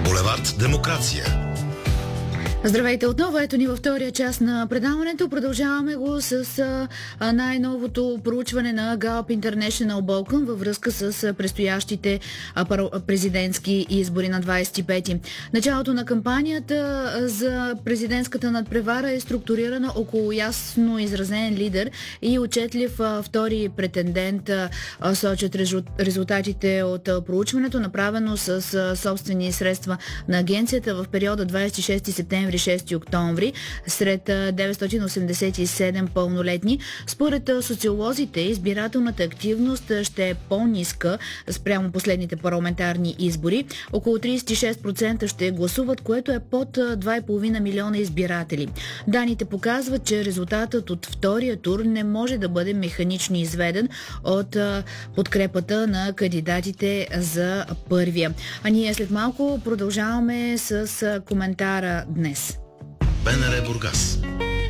Булевард Демокрация. Здравейте отново, ето ни във втория част на предаването. Продължаваме го с най-новото проучване на Gallup International Balkan във връзка с предстоящите президентски избори на 25-ти. Началото на кампанията за президентската надпревара е структурирана около ясно изразен лидер и отчетлив втори претендент, сочат резултатите от проучването, направено с собствени средства на агенцията в периода 26 септември 6 октомври сред 987 пълнолетни. Според социолозите, избирателната активност ще е по-ниска спрямо последните парламентарни избори. Около 36% ще гласуват, което е под 2,5 милиона избиратели. Данните показват, че резултатът от втория тур не може да бъде механично изведен от подкрепата на кандидатите за първия. А ние след малко продължаваме с коментара днес. БНР Бургас.